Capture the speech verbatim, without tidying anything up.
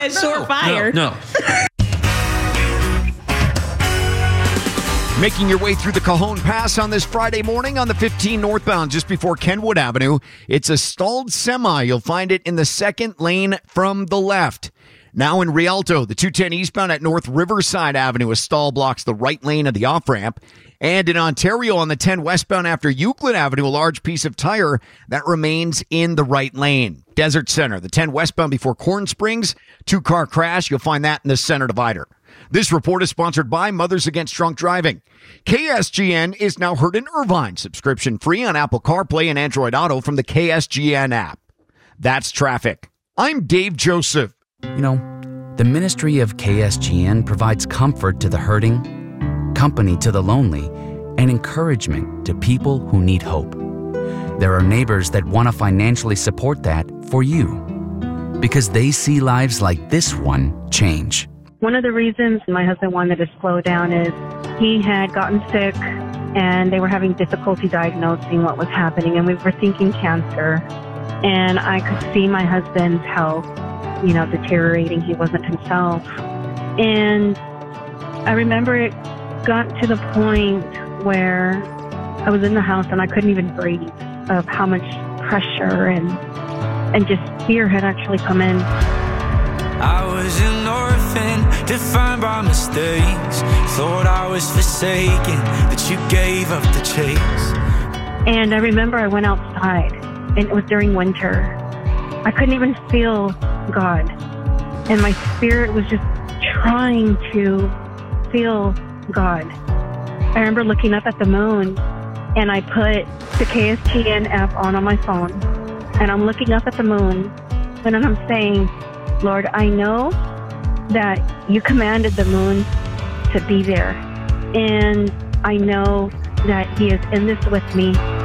And sore fire. No. no. Making your way through the Cajon Pass on this Friday morning on the fifteen northbound just before Kenwood Avenue. It's a stalled semi. You'll find it in the second lane from the left. Now in Rialto, the two ten eastbound at North Riverside Avenue, a stall blocks the right lane of the off-ramp. And in Ontario on the ten westbound after Euclid Avenue, a large piece of tire that remains in the right lane. Desert Center, the ten westbound before Corn Springs, two-car crash. You'll find that in the center divider. This report is sponsored by Mothers Against Drunk Driving. K S G N is now heard in Irvine. Subscription free on Apple CarPlay and Android Auto from the K S G N app. That's traffic. I'm Dave Joseph. You know, the ministry of K S G N provides comfort to the hurting, company to the lonely, and encouragement to people who need hope. There are neighbors that want to financially support that for you because they see lives like this one change. One of the reasons my husband wanted to slow down is he had gotten sick and they were having difficulty diagnosing what was happening, and we were thinking cancer. And I could see my husband's health, you know, deteriorating. He wasn't himself. And I remember it got to the point where I was in the house and I couldn't even breathe of how much pressure and and just fear had actually come in. I was an orphan, defined by mistakes. Thought I was forsaken, that you gave up the chase. And I remember I went outside, and it was during winter. I couldn't even feel God. And my spirit was just trying to feel God. I remember looking up at the moon, and I put the K S G N app on on my phone, and I'm looking up at the moon, and then I'm saying, Lord, I know that you commanded the moon to be there, and I know that he is in this with me.